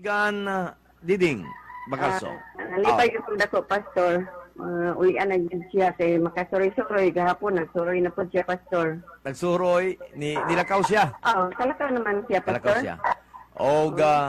Igan Diding Bacalso. Nalipay ko dako, Pastor. Ulian na dyan siya kay makasuroy-suroy. Gahapon, nagsuroy na po siya, Pastor. Nagsuroy, nilakaw siya. Oo, talaka naman siya, Nilakaw Pastor. siya. O,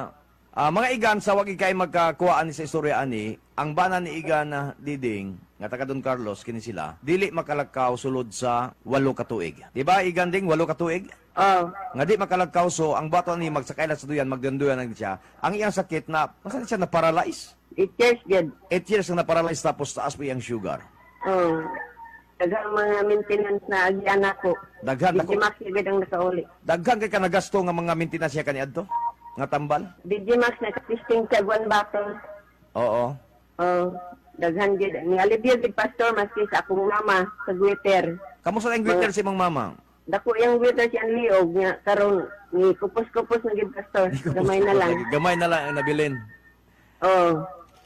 mga igan, sa wag ikay magkakuhaan ni sa istorya ani, ang bana ni Igan Diding, nga taga Don Carlos, kini sila, dili makalakaw sulod sa 8 katuig. Diba, Igan Ding, 8 katuig? Oo. Nga di makalakaw, so ang bato ni magsakailan sa duyan, magdanduyan lang siya. Ang iyang sakit na, masan siya na-paralyze? 8 years, good. 8 years na na-paralyze tapos taas po yung sugar. Oo. Dagang mga maintenance na agyan ako. Daghan ako. Digimax agad ang nakauli. Daghan kay kanagasto nga mga maintenance siya kaniadto? Nga tambal? Digimax na testing sa one bottle. Oo. Oo. Daghan gid. Ni alibyo gid, Pastor, maski sa akong mama sa Guiter. Kamusta ang greeter si mong mama? Dako yung Guiter siya liog nga karon ni kupos-kupos na gid, Pastor. Gamay na lang. Gamay na lang ang nabilin. Oo.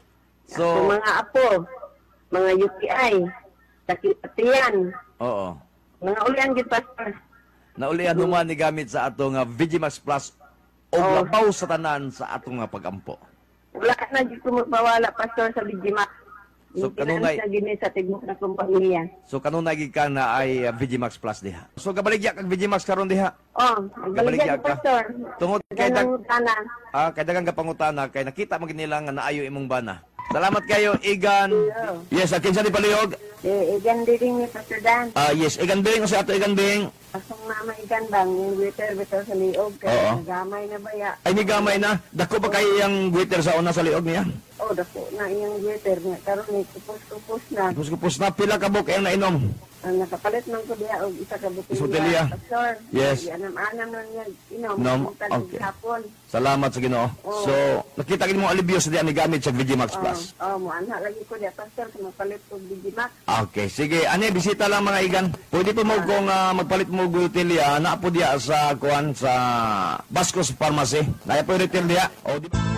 So, Ang mga apo, mga UTI, sakit patiyan, oo. mga ulian gid, Pastor. Naulian human ni gamit sa ato nga Vigimax Plus o Oo. labaw sa tanan sa ato nga pagampo. Wala na gid ko magpawala, Pastor, sa Digimax. So, Maintenance kanunay- na gini sa tigmok na kong pamilya. So kanunay gid ka na ay Vigimax Plus diha. So gabaligya kag Vigimax karon diha. Oh, Gabaligya magbaligyan, ka. Pastor. Tungod kay Ganang tanan. kay dagang kapangutana kay nakita mo gid nila nga naayo imong bana. Salamat kayo, Igan. Yes, akin sa ni palihog. Igan din ni Pastor Dan. Yes, Igan Bing, sa ato Igan Bing. Asong mama igan bang, yung Guiter sa liog. Oo. Kaya nagamay na ba ya? Ay ni gamay na. Dako ba kay iyang guiter sa una sa liog niya? Oh, dako na iyang Guiter nga. Karon ni kupos-kupos na. Kupos na pila ka buk ang nainom. Ang nakapalit man ko diya og isa ka Isa botelya. botelya. Pastor. Yes. Anam-anam na niya. Nom, Inom. okay. Hapon. Salamat sa Ginoo. Oo. So, nakita gid mo alibyo sa diyan ni gamit sa Vigimax Plus. Oh, mo ana lagi ko diya, Pastor, kung mapalit ko Digimax. Okay, sige. Ani bisita lang mga Igan. Pwede po mo kung magpalit mo gutilya na po diya sa kuan sa Bascos Pharmacy. Naya po retail diya. O di